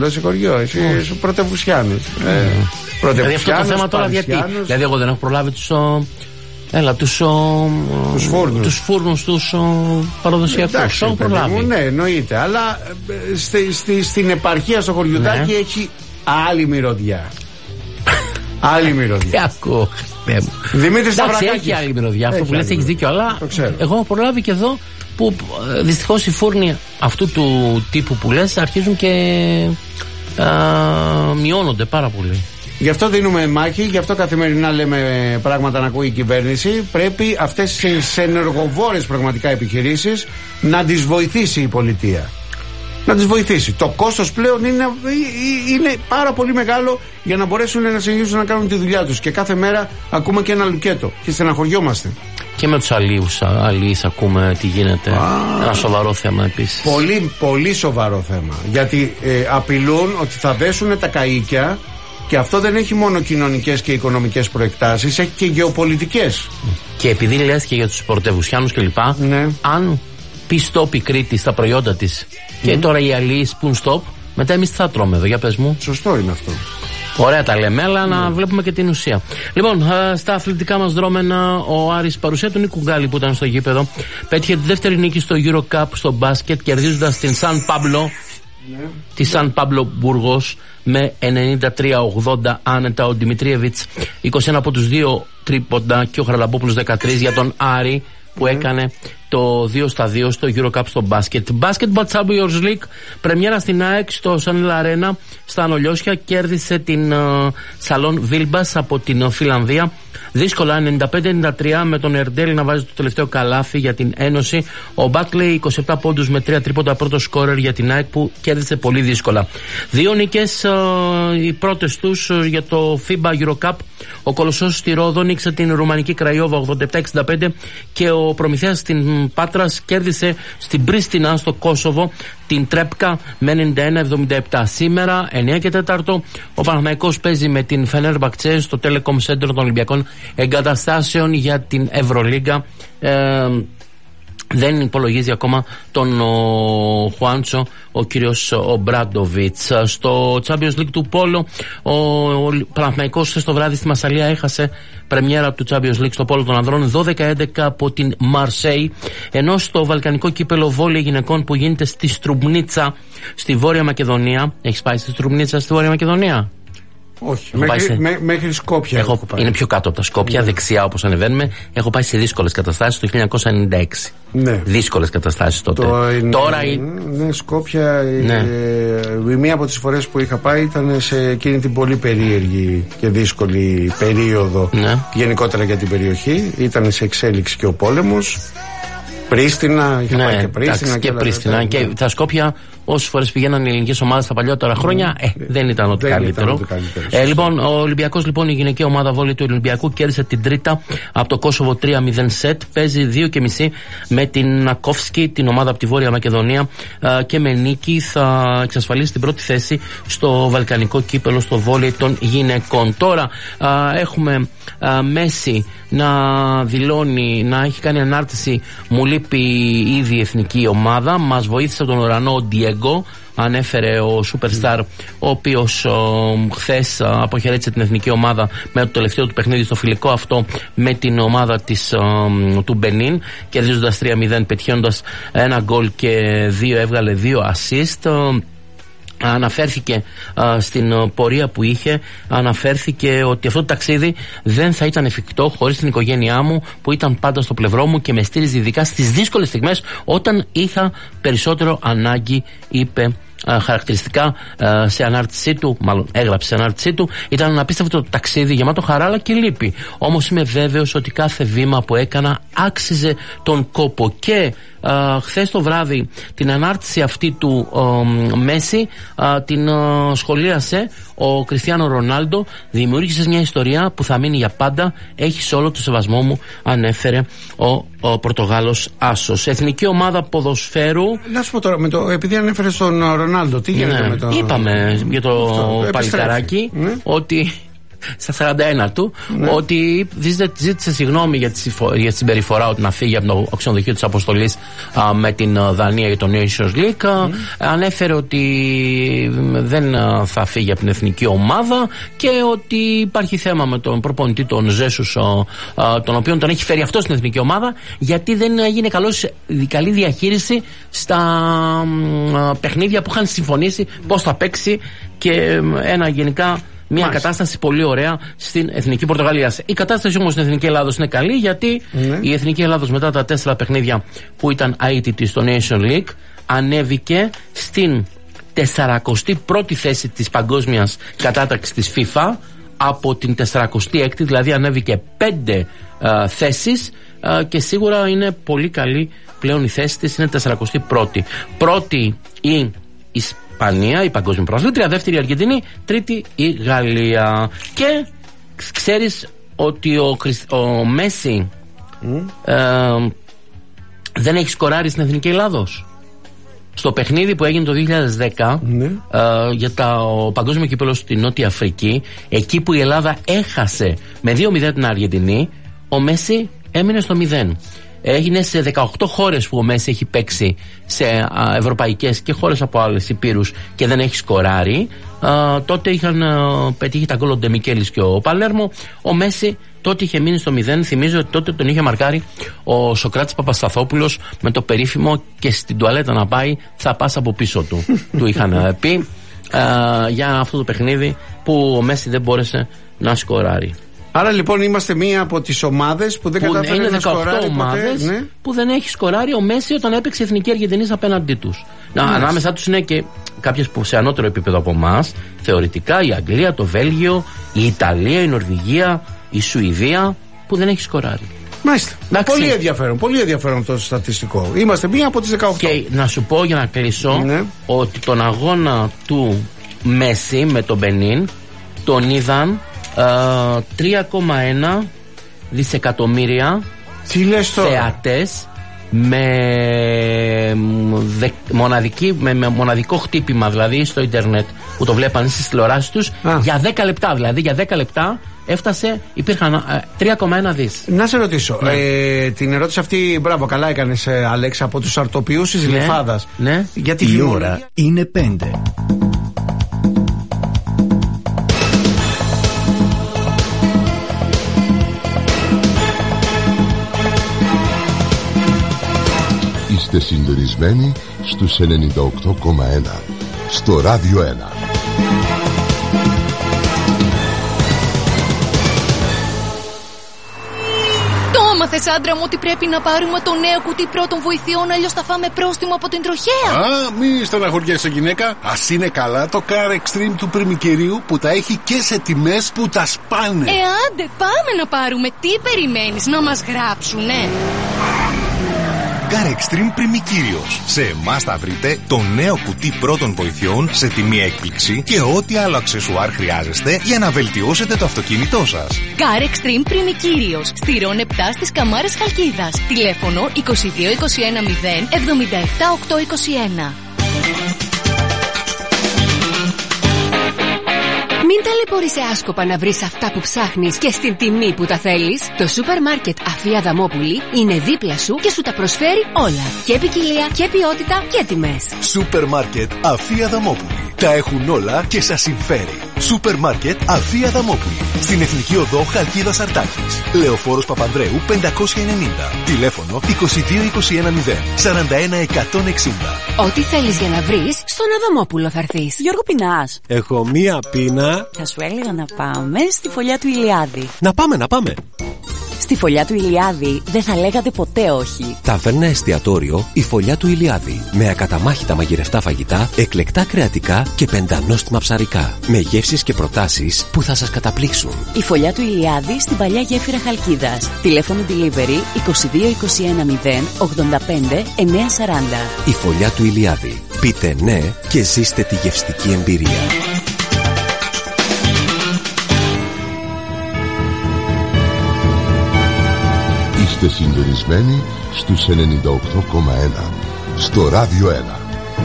σε χωριό, εσύ είσαι πρωτευουσιάνος. Δηλαδή αυτό το θέμα τώρα γιατί. Δηλαδή εγώ δεν έχω προλάβει τους φούρνους τους παραδοσιακούς. Έχω προλάβει. Ναι, εννοείται. Αλλά στην επαρχία στο χωριουδάκι έχει άλλη μυρωδιά. Άλλη μυρωδιά. Τι ακούω. Δημήτρη Σταυρακάκη. Έχει άλλη μυρωδιά. Αυτό που λες έχεις δίκιο. Αλλά εγώ έχω προλάβει και εδώ που δυστυχώς οι φούρνοι αυτού του τύπου που λες αρχίζουν και μειώνονται πάρα πολύ. Γι' αυτό δίνουμε μάχη, γι' αυτό καθημερινά λέμε πράγματα να ακούει η κυβέρνηση. Πρέπει αυτές τις ενεργοβόρες πραγματικά επιχειρήσεις να τις βοηθήσει η πολιτεία. Να τις βοηθήσει. Το κόστος πλέον είναι πάρα πολύ μεγάλο για να μπορέσουν να συνεχίσουν να κάνουν τη δουλειά τους. Και κάθε μέρα ακούμε και ένα λουκέτο και στεναχωριόμαστε. Και με τους αλείς ακούμε τι γίνεται. Ένα σοβαρό θέμα επίσης. Πολύ, πολύ σοβαρό θέμα. Γιατί απειλούν ότι θα δέσουν τα καΐκια. Και αυτό δεν έχει μόνο κοινωνικές και οικονομικές προεκτάσεις, έχει και γεωπολιτικές. Και επειδή λες και για τους πρωτευουσιάνους κλπ. Ναι. Αν πει stop η Κρήτη στα προϊόντα της και τώρα οι αλλοί πουν stop, μετά εμείς τι θα τρώμε εδώ, για πες μου. Σωστό είναι αυτό. Ωραία τα λέμε, αλλά να βλέπουμε και την ουσία. Λοιπόν, στα αθλητικά μας δρόμενα, ο Άρης παρουσία του Νίκου Γκάλη που ήταν στο γήπεδο πέτυχε τη δεύτερη νίκη στο Euro Cup στο μπάσκετ, κερδίζοντας την Σαν Πάμπλο. Τη Σαν Πάμπλο Μπουργός με 93-80 άνετα. Ο Δημητρίεβιτς 21 από τους 2 τρίποντα και ο Χαραλαμπόπουλος 13 για τον Άρη που έκανε το 2-2 στο Euro Cup στο μπάσκετ. Basketball Champions League, πρεμιέρα στην ΑΕΚ στο Σανίλα Αρένα στα Ανολιώσια, κέρδισε την Σαλόν Βίλμπας από την Φιλανδία. Δύσκολα 95-93 με τον Ερντέλ να βάζει το τελευταίο καλάθι για την Ένωση. Ο Μπάκλεϊ 27 πόντους με 3 τρίποντα πρώτο σκόρερ για την ΑΕΚ που κέρδισε πολύ δύσκολα. 2 νίκες οι πρώτες τους για το FIBA Euro Cup. Ο Κολοσσός στη Ρόδο νίκησε την Ρουμανική Κραϊόβα 87-65 και ο Προμηθέας στην Πάτρας κέρδισε στην Πρίστινα στο Κόσοβο την Τρέπκα με 91-77. Σήμερα 9 και 4 ο Παναθηναϊκός παίζει με την Φενέρμπαχτσε στο Telecom Center των Ολυμπιακών Εγκαταστάσεων για την Ευρωλίγκα. Δεν υπολογίζει ακόμα τον Χουάντσο ο κύριος Ομπράντοβιτς. Στο Champions League του Πόλο ο Παναθηναϊκός χθες το βράδυ στη Μασσαλία έχασε πρεμιέρα του Champions League στο Πόλο των Ανδρών 12-11 από την Μαρσέη, ενώ στο Βαλκανικό κύπελο βόλεϊ γυναικών που γίνεται στη Στρουμνίτσα στη Βόρεια Μακεδονία. Έχεις πάει στη Στρουμνίτσα στη Βόρεια Μακεδονία? Όχι, μέχρι Σκόπια. Είναι πιο κάτω από τα Σκόπια, δεξιά όπως ανεβαίνουμε. Έχω πάει σε δύσκολες καταστάσεις το 1996. Ναι. Δύσκολες καταστάσεις τότε. Τώρα ναι, Σκόπια. Ναι. Μία από τις φορές που είχα πάει ήταν σε εκείνη την πολύ περίεργη και δύσκολη περίοδο, ναι, γενικότερα για την περιοχή. Ήταν σε εξέλιξη και ο πόλεμος. Πρίστινα, είχα πάει και Πρίστινα. Και Πρίστινα. Και τα Σκόπια, όσες φορές πηγαίναν οι ελληνικές ομάδες τα παλιότερα χρόνια, δεν ήταν ό,τι καλύτερο. Λοιπόν, ο Ολυμπιακός, λοιπόν, η γυναικεία ομάδα βόλεϊ του Ολυμπιακού κέρδισε την Τρίτα από το Κόσοβο 3-0 σετ. Παίζει 2,5 με την Νακόφσκι, την ομάδα από τη Βόρεια Μακεδονία, και με νίκη θα εξασφαλίσει την πρώτη θέση στο Βαλκανικό κύπελο στο βόλεϊ των γυναικών. Τώρα έχουμε Μέση να δηλώνει, να έχει κάνει ανάρτηση. Μου λείπει ήδη η εθνική ομάδα. Μας βοήθησε τον ουρανό ο Ντιέγκο, ανέφερε ο Superstar, ο οποίος χθες αποχαιρέτησε την εθνική ομάδα με το τελευταίο του παιχνίδι στο φιλικό αυτό με την ομάδα του Μπενίν, κερδίζοντας 3-0, πετυχαίνοντας ένα γκολ και έβγαλε 2 assist. Αναφέρθηκε στην πορεία που είχε, αναφέρθηκε ότι αυτό το ταξίδι δεν θα ήταν εφικτό χωρίς την οικογένειά μου που ήταν πάντα στο πλευρό μου και με στήριζε ειδικά στις δύσκολες στιγμές όταν είχα περισσότερο ανάγκη, είπε χαρακτηριστικά σε ανάρτησή του, μάλλον έγραψε σε ανάρτησή του. Ήταν ένα απίστευτο ταξίδι γεμάτο χαρά αλλά και λύπη. Όμως είμαι βέβαιος ότι κάθε βήμα που έκανα άξιζε τον κόπο. Και χθες το βράδυ την ανάρτηση αυτή του Μέση την σχολίασε ο Κριστιάνο Ρονάλντο. Δημιούργησες μια ιστορία που θα μείνει για πάντα. Έχεις όλο το σεβασμό μου, ανέφερε ο Πορτογάλος άσος. Εθνική ομάδα ποδοσφαίρου. Να σου πω τώρα, επειδή ανέφερες τον Ρονάλντο, τι γίνεται με το. Είπαμε για το παλικαράκι ότι στα 41 του, ότι ζήτησε συγγνώμη για τη συμπεριφορά ότι να φύγει από το ξενοδοχείο της αποστολής με την Δανία για το Nations League. Ανέφερε ότι δεν θα φύγει από την εθνική ομάδα και ότι υπάρχει θέμα με τον προπονητή τον Ζέσους, τον οποίον τον έχει φέρει αυτό στην εθνική ομάδα, γιατί δεν έγινε καλή διαχείριση στα παιχνίδια που είχαν συμφωνήσει πώς θα παίξει και μια κατάσταση πολύ ωραία στην Εθνική Πορτογαλία. Η κατάσταση όμως στην Εθνική Ελλάδος είναι καλή, γιατί η Εθνική Ελλάδος μετά τα 4 παιχνίδια που ήταν αίτητη στο Nation League ανέβηκε στην 41η θέση της παγκόσμιας κατάταξης της FIFA από την 46η, δηλαδή ανέβηκε 5 θέσεις και σίγουρα είναι πολύ καλή πλέον η θέση της, είναι 41η. Πρώτη η Ισπανία, η παγκόσμια πρωταθλήτρια, δεύτερη η Αργεντινή, τρίτη η Γαλλία. Και ξέρεις ότι ο Μέση δεν έχει σκοράρει στην Εθνική Ελλάδος. Στο παιχνίδι που έγινε το 2010 για το παγκόσμιο κύπελλο στη Νότια Αφρική, εκεί που η Ελλάδα έχασε με 2-0 την Αργεντινή, ο Μέση έμεινε στο 0. Έγινε σε 18 χώρες που ο Μέση έχει παίξει, σε ευρωπαϊκές και χώρες από άλλες υπήρους, και δεν έχει σκοράρει. Τότε είχαν πετύχει τα γκολ ο Ντεμικέλης και ο Παλέρμο. Ο Μέση τότε είχε μείνει στο 0. Θυμίζω ότι τότε τον είχε μαρκάρει ο Σοκράτης Παπασταθόπουλος με το περίφημο «και στην τουαλέτα να πάει θα πας από πίσω του». Του είχαν πει για αυτό το παιχνίδι που ο Μέση δεν μπόρεσε να σκοράρει. Άρα λοιπόν είμαστε μία από τις ομάδες που δεν κατάφερε να σκοράρει. Είναι 18 ομάδες που δεν έχει σκοράρει ο Μέση όταν έπαιξε η Εθνική Αργεντινής απέναντί τους. Ανάμεσά τους είναι και κάποιες που σε ανώτερο επίπεδο από εμάς, θεωρητικά η Αγγλία, το Βέλγιο, η Ιταλία, η Νορβηγία, η Σουηδία, που δεν έχει σκοράρει. Μάλιστα. Πολύ ενδιαφέρον αυτό το στατιστικό. Είμαστε μία από τις 18. Και να σου πω για να κλείσω ότι τον αγώνα του Μέση με τον Μπενίν τον είδαν 3,1 δισεκατομμύρια θεατές με μοναδικό χτύπημα, δηλαδή στο ίντερνετ που το βλέπανε στις τηλεοράσεις τους για 10 λεπτά. Δηλαδή για 10 λεπτά υπήρχαν 3,1 δις. Να σε ρωτήσω, την ερώτηση αυτή, μπράβο, καλά έκανες, Αλέξα, από τους αρτοποιούς της Λιφάδας. Γιατί η ώρα είναι 5. Είστε συντονισμένοι στους 98,1 στο Ράδιο 1. Μάθες, άντρα μου, ότι πρέπει να πάρουμε το νέο κουτί πρώτων βοηθειών, αλλιώς θα φάμε πρόστιμο από την τροχέα. Μη στεναχωριέσαι, γυναίκα. Ας είναι καλά το Car Extreme του Πριμικερίου που τα έχει και σε τιμές που τα σπάνε. Άντε, πάμε να πάρουμε. Τι περιμένεις, να μας γράψουνε? Car Extreme Πριμικύριος. Σε εμάς θα βρείτε το νέο κουτί πρώτων βοηθειών σε τιμή έκπληξη και ό,τι άλλο αξεσουάρ χρειάζεστε για να βελτιώσετε το αυτοκίνητό σας. Car Extreme Πριμικύριος. Στη Ρον 7 στις Καμάρες Χαλκίδας. Τηλέφωνο 22 21 0 77 821. Μην ταλαιπωρείσαι άσκοπα να βρεις αυτά που ψάχνεις και στην τιμή που τα θέλεις. Το σούπερ μάρκετ Αφία Δαμόπουλη είναι δίπλα σου και σου τα προσφέρει όλα. Και ποικιλία και ποιότητα και τιμές. Σούπερ μάρκετ Αφία Δαμόπουλη. Τα έχουν όλα και σας συμφέρει. Σούπερ μάρκετ Αφία Δαμόπουλη. Στην Εθνική Οδό Χαλκίδας Αρτάκης. Λεωφόρος Παπανδρέου 590. Τηλέφωνο 22 21 0 41 160. Ό,τι θέλεις για να βρεις, στον Αδαμόπουλο θα έρθεις. Γιώργο, πεινάς? Έχω μία πείνα. Θα σου έλεγα να πάμε στη φωλιά του Ηλιάδη. Να πάμε. Στη φωλιά του Ηλιάδη δεν θα λέγατε ποτέ όχι. Ταβέρνα εστιατόριο η φωλιά του Ηλιάδη. Με ακαταμάχητα μαγειρευτά φαγητά, εκλεκτά κρεατικά και πεντανόστιμα ψαρικά. Με γεύσεις και προτάσεις που θα σας καταπλήξουν. Η φωλιά του Ηλιάδη στην παλιά γέφυρα Χαλκίδας. Τηλέφωνο delivery 22 21 0 85 940. Η φωλιά του Ηλιάδη. Πείτε ναι και ζήστε τη γευστική εμπειρία. Είστε συντονισμένοι στους 98,1 στο Ράδιο 1.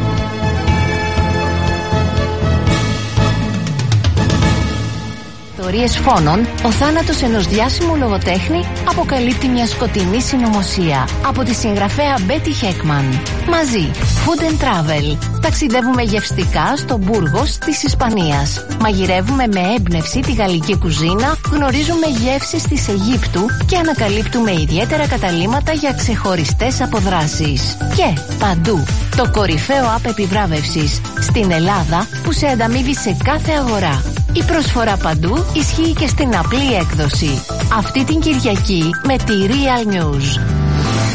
Το ιστορίες φόνων, ο θάνατος ενός διάσημου λογοτέχνη αποκαλύπτει μια σκοτεινή συνωμοσία από τη συγγραφέα Μπέτι Χέκμαν. Μαζί, Food and Travel. Ταξιδεύουμε γευστικά στο Μπούργος της Ισπανίας. Μαγειρεύουμε με έμπνευση τη γαλλική κουζίνα, γνωρίζουμε γεύσεις της Αιγύπτου και ανακαλύπτουμε ιδιαίτερα καταλύματα για ξεχωριστές αποδράσεις. Και παντού, το κορυφαίο app επιβράβευσης στην Ελλάδα που σε ανταμείβει σε κάθε αγορά. Η προσφορά παντού ισχύει και στην απλή έκδοση. Αυτή την Κυριακή με τη Real News.